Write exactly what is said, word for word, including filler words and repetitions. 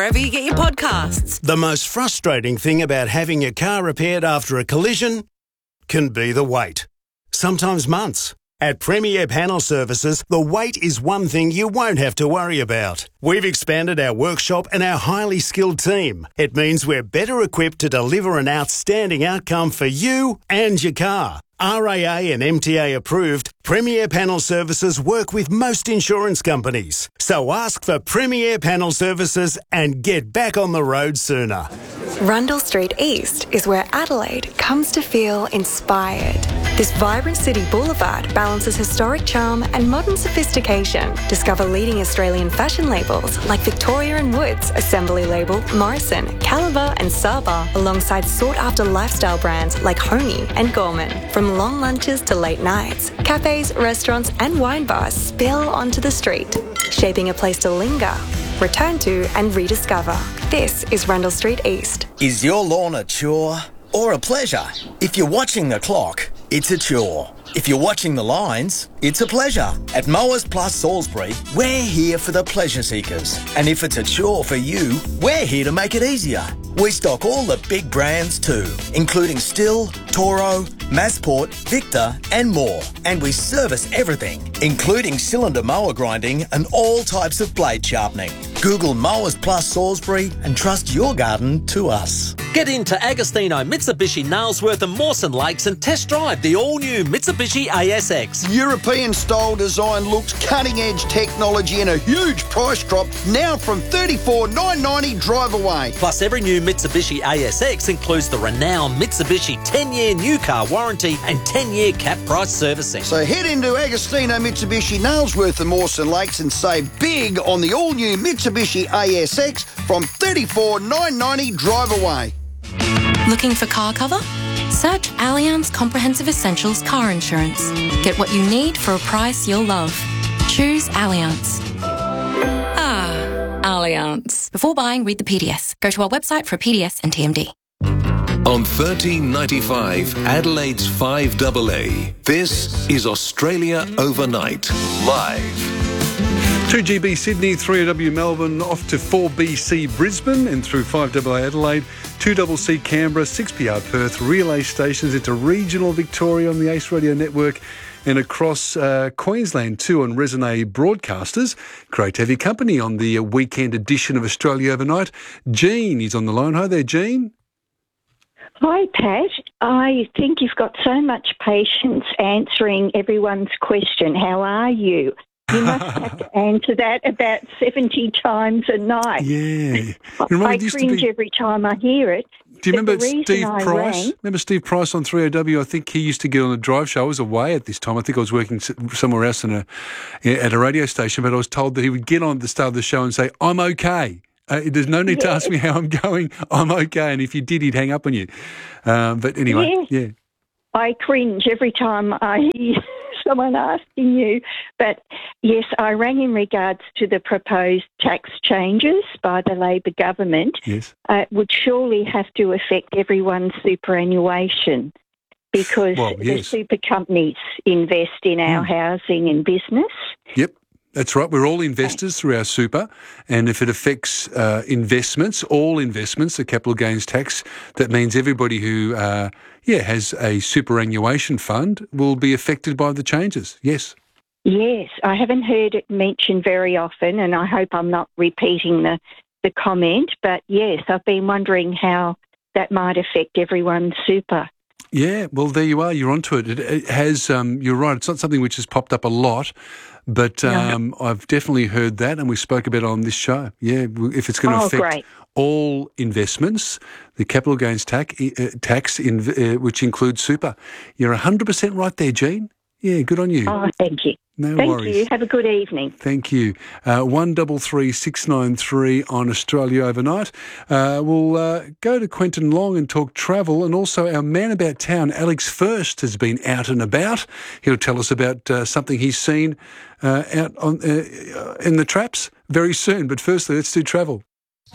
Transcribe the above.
wherever you get your podcasts. The most frustrating thing about having your car repaired after a collision can be the wait. Sometimes months. At Premier Panel Services, the wait is one thing you won't have to worry about. We've expanded our workshop and our highly skilled team. It means we're better equipped to deliver an outstanding outcome for you and your car. R A A and M T A approved, Premier Panel Services work with most insurance companies. So ask for Premier Panel Services and get back on the road sooner. Rundle Street East is where Adelaide comes to feel inspired. This vibrant city boulevard balances historic charm and modern sophistication. Discover leading Australian fashion labels like Victoria and Woods, Assembly Label, Morrison, Caliber and Saba, alongside sought-after lifestyle brands like Honey and Gorman. From long lunches to late nights, cafes, restaurants and wine bars spill onto the street, shaping a place to linger, return to and rediscover. This is Rundle Street East. Is your lawn a chore or a pleasure? If you're watching the clock, it's a chore. If you're watching the lines, it's a pleasure. At Mowers Plus Salisbury, we're here for the pleasure seekers. And if it's a chore for you, we're here to make it easier. We stock all the big brands too, including Still, Toro, Massport, Victor and more. And we service everything, including cylinder mower grinding and all types of blade sharpening. Google Mowers Plus Salisbury and trust your garden to us. Get into Agostino, Mitsubishi, Nailsworth and Mawson Lakes and test drive the all-new Mitsubishi A S X. European-style design looks, cutting-edge technology and a huge price drop now from thirty-four thousand nine hundred ninety drive away. Plus, every new Mitsubishi A S X includes the renowned Mitsubishi ten-year new car warranty and ten-year cap price servicing. So head into Agostino, Mitsubishi, Nailsworth and Mawson Lakes and save big on the all-new Mitsubishi A S X from thirty-four thousand nine hundred ninety drive away. Looking for car cover? Search Allianz Comprehensive Essentials Car Insurance. Get what you need for a price you'll love. Choose Allianz. Ah, Allianz. Before buying, read the P D S. Go to our website for a P D S and T M D. On thirteen ninety-five, Adelaide's five A A, this is Australia Overnight, live. two G B Sydney, three O W Melbourne, off to four B C Brisbane and through five A A Adelaide, two C C Canberra, six P R Perth, relay stations into regional Victoria on the Ace Radio Network and across uh, Queensland too on Resonate Broadcasters. Great to have your company on the uh, weekend edition of Australia Overnight. Jean is on the line. Hi there, Jean. Hi, Pat. I think you've got so much patience answering everyone's question. How are you? You must have to answer that about seventy times a night. Yeah. Remember, I cringe be... every time I hear it. Do you remember Steve I Price? Rang... Remember Steve Price on three O W? I think he used to get on a drive show. I was away at this time. I think I was working somewhere else in a, at a radio station, but I was told that he would get on at the start of the show and say, I'm okay. Uh, there's no need yeah. to ask me how I'm going. I'm okay. And if you did, he'd hang up on you. Um, but anyway, yeah. yeah. I cringe every time I hear someone asking you. But yes, I rang in regards to the proposed tax changes by the Labor government. Yes. Uh, it would surely have to affect everyone's superannuation because well, yes. the super companies invest in our mm. housing and business. Yep. That's right. We're all investors through our super, and if it affects uh, investments, all investments, the capital gains tax, that means everybody who, uh, yeah, has a superannuation fund will be affected by the changes. Yes. Yes, I haven't heard it mentioned very often, and I hope I'm not repeating the, the comment, but yes, I've been wondering how that might affect everyone's super. Yeah, well, there you are. You're onto it. It, it has, um, you're right, it's not something which has popped up a lot, but um, no. I've definitely heard that, and we spoke about it on this show. Yeah, if it's going to oh, affect great. all investments, the capital gains tax, uh, tax in, uh, which includes super. You're one hundred percent right there, Jean. Yeah, good on you. Oh, thank you. No Thank worries. you. Have a good evening. Thank you. Uh, one double three six nine three on Australia Overnight. Uh, we'll uh, go to Quentin Long and talk travel, and also our man about town, Alex First, has been out and about. He'll tell us about uh, something he's seen uh, out on uh, in the traps very soon. But firstly, let's do travel.